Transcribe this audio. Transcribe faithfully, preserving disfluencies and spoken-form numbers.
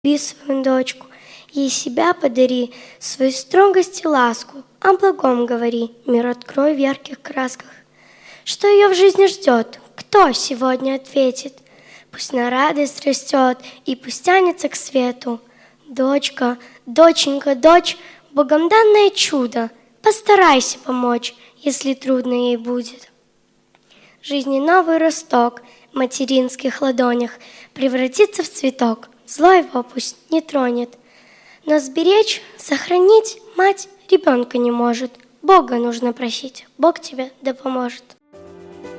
Люби свою дочку, ей себя подари, свою строгость и ласку, о благом говори, мир открой в ярких красках. Что ее в жизни ждет, кто сегодня ответит? Пусть на радость растет и пусть тянется к свету. Дочка, доченька, дочь, Богом данное чудо, постарайся помочь, если трудно ей будет. Жизни новый росток в материнских ладонях превратится в цветок, зло его пусть не тронет. Но сберечь, сохранить мать ребенка не может. Бога нужно просить, Бог тебе да поможет.